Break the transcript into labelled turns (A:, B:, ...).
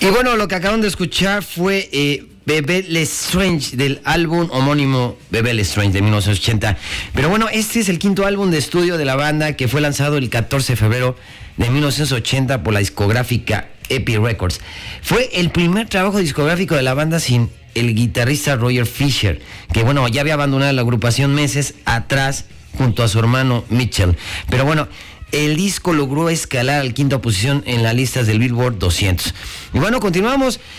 A: Y bueno, lo que acaban de escuchar fue Bebe Lestrange, del álbum homónimo Bebe Lestrange de 1980. Pero bueno, este es el quinto álbum de estudio de la banda, que fue lanzado el 14 de febrero de 1980 por la discográfica Epic Records. Fue el primer trabajo discográfico de la banda sin el guitarrista Roger Fisher, que bueno, ya había abandonado la agrupación meses atrás junto a su hermano Mitchell. Pero bueno, el disco logró escalar a la quinta posición en las listas del Billboard 200. Y bueno, continuamos.